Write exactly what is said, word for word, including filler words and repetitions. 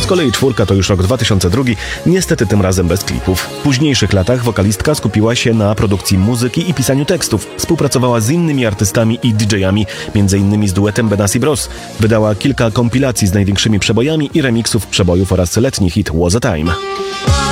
kolei czwórka to już rok dwa tysiące drugi, niestety tym razem bez klipów. W późniejszych latach wokalistka skupiła się na produkcji muzyki i pisaniu tekstów. Współpracowała z innymi artystami i didżejami, między innymi z duetem Benassi Bros. Wydała kilka kompilacji z największymi przebojami i remiksów przebojów oraz letni hit Was a Time.